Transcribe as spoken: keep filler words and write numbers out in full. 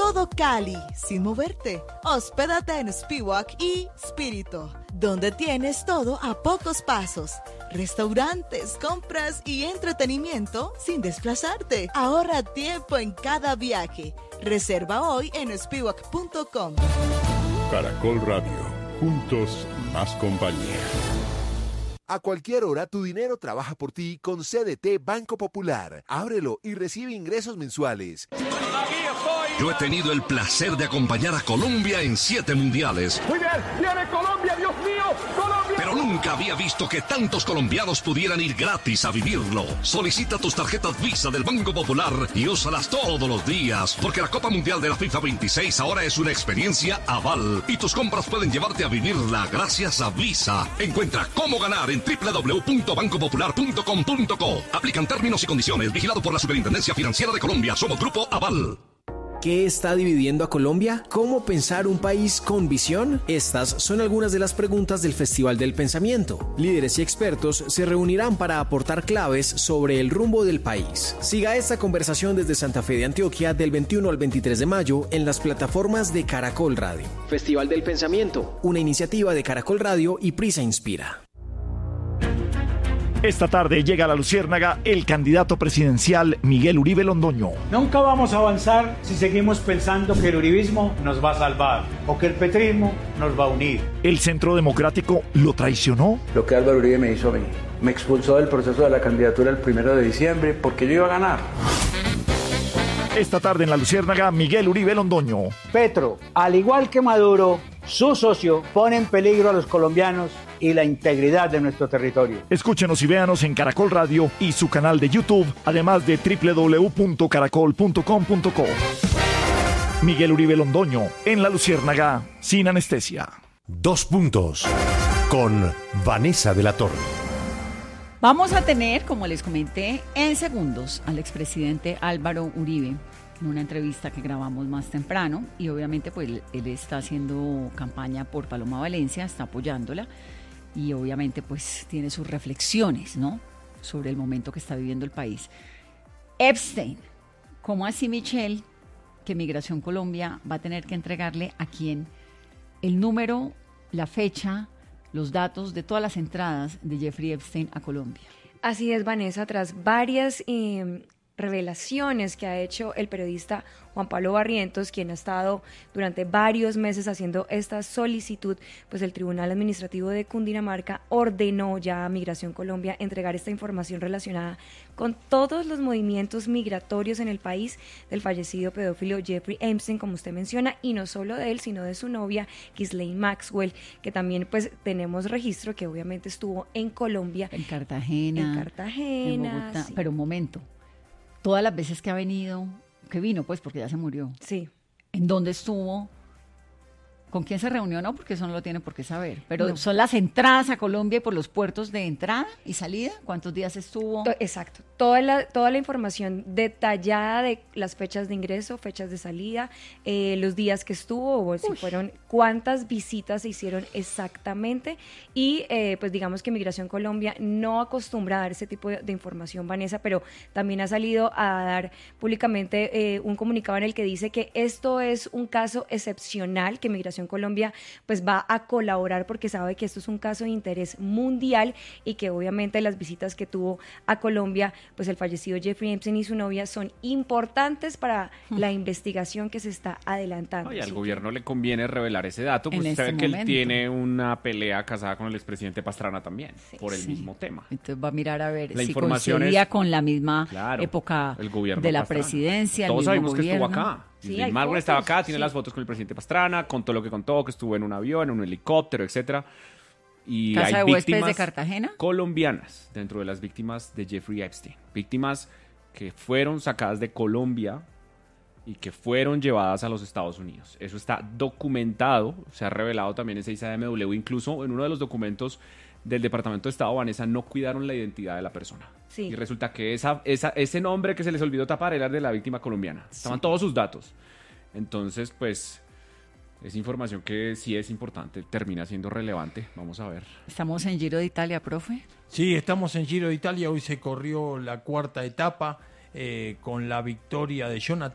todo Cali, sin moverte. Hospédate en Spiwak y Spirito, donde tienes todo a pocos pasos. Restaurantes, compras y entretenimiento sin desplazarte. Ahorra tiempo en cada viaje. Reserva hoy en spiwak punto com. Caracol Radio, juntos más compañía. A cualquier hora tu dinero trabaja por ti con C D T Banco Popular. Ábrelo y recibe ingresos mensuales. Yo he tenido el placer de acompañar a Colombia en siete mundiales. Muy bien, viene Colombia, Dios mío, Colombia. Pero nunca había visto que tantos colombianos pudieran ir gratis a vivirlo. Solicita tus tarjetas Visa del Banco Popular y úsalas todos los días, porque la Copa Mundial de la FIFA veintiséis ahora es una experiencia aval y tus compras pueden llevarte a vivirla gracias a Visa. Encuentra cómo ganar en doble u doble u doble u punto banco popular punto com punto co. Aplican términos y condiciones. Vigilado por la Superintendencia Financiera de Colombia. Somos Grupo Aval. ¿Qué está dividiendo a Colombia? ¿Cómo pensar un país con visión? Estas son algunas de las preguntas del Festival del Pensamiento. Líderes y expertos se reunirán para aportar claves sobre el rumbo del país. Siga esta conversación desde Santa Fe de Antioquia del veintiuno al veintitrés de mayo en las plataformas de Caracol Radio. Festival del Pensamiento, una iniciativa de Caracol Radio y Prisa Inspira. Esta tarde llega a la Luciérnaga el candidato presidencial Miguel Uribe Londoño. Nunca vamos a avanzar si seguimos pensando que el uribismo nos va a salvar o que el petrismo nos va a unir. ¿El Centro Democrático lo traicionó? Lo que Álvaro Uribe me hizo a mí. Me expulsó del proceso de la candidatura el primero de diciembre porque yo iba a ganar. Esta tarde en la Luciérnaga, Miguel Uribe Londoño. Petro, al igual que Maduro, su socio, pone en peligro a los colombianos y la integridad de nuestro territorio. Escúchenos y véanos en Caracol Radio y su canal de YouTube, además de doble u doble u doble u punto caracol punto com punto co. Miguel Uribe Londoño, en la Luciérnaga, sin anestesia. Dos puntos, con Vanessa de la Torre. Vamos a tener, como les comenté, en segundos al expresidente Álvaro Uribe en una entrevista que grabamos más temprano y obviamente pues él está haciendo campaña por Paloma Valencia, está apoyándola y obviamente pues tiene sus reflexiones, ¿no?, sobre el momento que está viviendo el país. Epstein, ¿cómo así, Michelle, que Migración Colombia va a tener que entregarle a quién el número, la fecha, los datos de todas las entradas de Jeffrey Epstein a Colombia? Así es, Vanessa, tras varias eh, revelaciones que ha hecho el periodista Juan Pablo Barrientos, quien ha estado durante varios meses haciendo esta solicitud, pues el Tribunal Administrativo de Cundinamarca ordenó ya a Migración Colombia entregar esta información relacionada con todos los movimientos migratorios en el país del fallecido pedófilo Jeffrey Epstein, como usted menciona, y no solo de él, sino de su novia Ghislaine Maxwell, que también pues tenemos registro que obviamente estuvo en Colombia. En Cartagena. En Cartagena. En Bogotá. Sí. Pero un momento, todas las veces que ha venido, que vino pues porque ya se murió. Sí. ¿En dónde estuvo? ¿Con quién se reunió? No, porque eso no lo tiene por qué saber. Pero No. son las entradas a Colombia y por los puertos de entrada y salida. ¿Cuántos días estuvo? Exacto. Toda la, toda la información detallada de las fechas de ingreso, fechas de salida, eh, los días que estuvo, o si Uy. fueron, cuántas visitas se hicieron exactamente. Y eh, pues digamos que Migración Colombia no acostumbra a dar ese tipo de, de información, Vanessa, pero también ha salido a dar públicamente eh, un comunicado en el que dice que esto es un caso excepcional, que Migración Colombia pues va a colaborar porque sabe que esto es un caso de interés mundial y que obviamente las visitas que tuvo a Colombia pues el fallecido Jeffrey Epstein y su novia son importantes para la investigación que se está adelantando. Oye, al Así gobierno le conviene revelar ese dato, pues En usted este ve que él momento. tiene una pelea casada con el expresidente Pastrana también, Sí, por el sí. mismo tema. Entonces va a mirar a ver La si información coincidía es- con la misma Claro, época el gobierno de la Pastrana. presidencia, el Todos mismo sabemos que estuvo gobierno. acá. Sí, Ghislaine hay Maxwell estaba fotos, acá, tiene sí. las fotos con el presidente Pastrana, contó lo que contó, que estuvo en un avión, en un helicóptero, etcétera. Y Casa hay de huéspedes víctimas de Cartagena. colombianas dentro de las víctimas de Jeffrey Epstein. Víctimas que fueron sacadas de Colombia y que fueron llevadas a los Estados Unidos. Eso está documentado, se ha revelado también ese I C A M W, incluso en uno de los documentos del Departamento de Estado, Vanessa, no cuidaron la identidad de la persona. Sí. Y resulta que esa, esa, ese nombre que se les olvidó tapar era el de la víctima colombiana. Estaban Sí. todos sus datos. Entonces, pues, es información que sí es importante, termina siendo relevante. Vamos a ver. Estamos en Giro de Italia, profe. Sí, estamos en Giro de Italia. Hoy se corrió la cuarta etapa eh, con la victoria de Jonathan